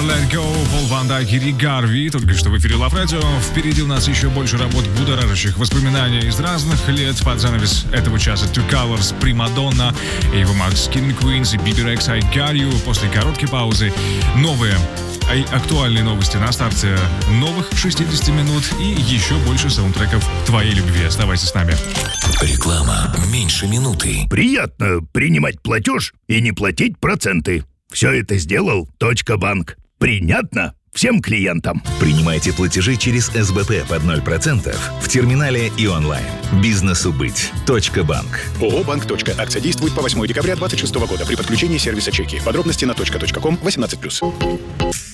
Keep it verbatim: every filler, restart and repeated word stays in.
Let Go, Пол Ван Дайк и Рик Гарви. Только что в эфире Love Radio. Впереди у нас еще больше работ, будоражащих воспоминаний из разных лет. Под занавес этого часа Two Colors, Примадонна, Эйва Макс, King Queens и Биби Рекс, I Got You. После короткой паузы новые и актуальные новости на старте новых шестидесяти минут и еще больше саундтреков твоей любви. Оставайся с нами. Реклама меньше минуты. Приятно принимать платеж и не платить проценты. Все это сделал Точка Банк. Принятно всем клиентам. Принимайте платежи через эс бэ пэ под ноль процентов в терминале и онлайн. Бизнесу быть. Точка Банк. ООО «Банк. Акция действует по восьмое декабря двадцать шестого года при подключении сервиса чеки. Подробности на точка точка ком восемнадцать плюс.